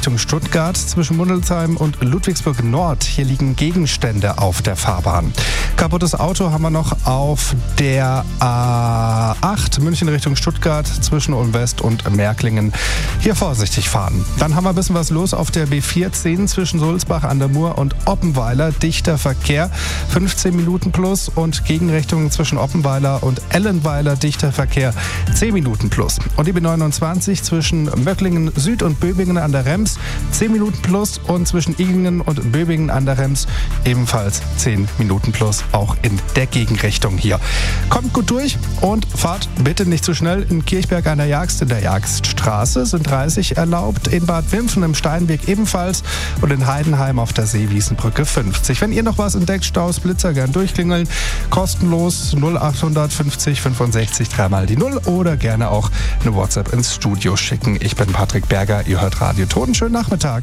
Richtung Stuttgart zwischen Mundelsheim und Ludwigsburg Nord. Hier liegen Gegenstände auf der Fahrbahn. Kaputtes Auto haben wir noch auf der A8 München Richtung Stuttgart zwischen Ulm West und Märklingen. Hier vorsichtig fahren. Dann haben wir ein bisschen was los auf der B14 zwischen Sulzbach an der Mur und Oppenweiler. Dichter Verkehr, 15 Minuten plus, und Gegenrichtungen zwischen Oppenweiler und Ellenweiler, dichter Verkehr, 10 Minuten plus. Und die B29 zwischen Möcklingen Süd und Böbingen an der Rems, 10 Minuten plus, und zwischen Igingen und Böbingen an der Rems ebenfalls 10 Minuten plus, auch in der Gegenrichtung hier. Kommt gut durch und fahrt bitte nicht zu schnell. In Kirchberg an der Jagst, in der Jagststraße sind 30 erlaubt, in Bad Wimpfen im Steinweg ebenfalls und in Heidenheim auf der Seewiesenbrücke 50. Wenn ihr noch was entdeckt, Staus, Blitzer, gern durchklingeln. Kostenlos 0800 50 65 3 die 0 oder gerne auch eine WhatsApp ins Studio schicken. Ich bin Patrick Berger, ihr hört Radio Ton. Schönen Nachmittag.